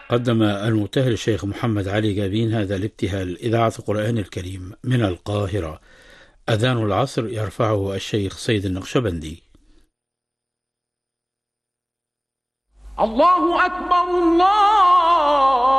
قدم المبتهل الشيخ محمد علي جابين هذا الابتهال إذاعة القرآن الكريم من القاهرة. أذان العصر يرفعه الشيخ سيد النقشبندي. الله أكبر الله